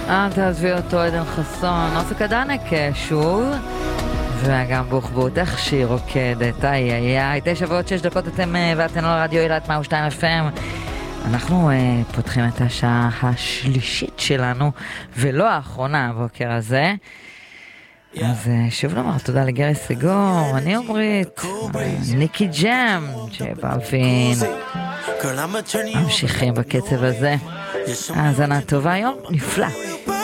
אל תעזבי אותו, עדן חסון, אופק אדנק שוב, וגם בוחבוט, איך שיר רוקדת, איי, 9:06 אתם ואתן על רדיו אילת 102 FM. אנחנו פותחים את השעה השלישית שלנו, ולא האחרונה הבוקר הזה. אז שוב לומר תודה לגרי סגור, אני אומרת, ניקי ג'ם, שבלפין. ממשיכים בקצב הזה. האזנה טובה, יום נפלא.